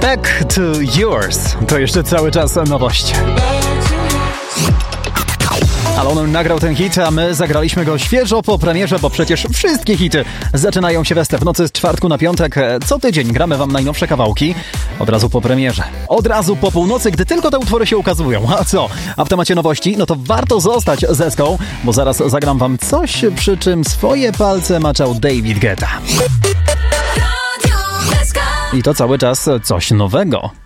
Back to Yours. To jeszcze cały czas nowość. Ale on nagrał ten hit, a my zagraliśmy go świeżo po premierze, bo przecież wszystkie hity zaczynają się w nocy z czwartku na piątek. Co tydzień gramy wam najnowsze kawałki. Od razu po premierze. Od razu po północy, gdy tylko te utwory się ukazują. A co? A w temacie nowości? No to warto zostać z Eską, bo zaraz zagram wam coś, przy czym swoje palce maczał David Guetta. I to cały czas coś nowego.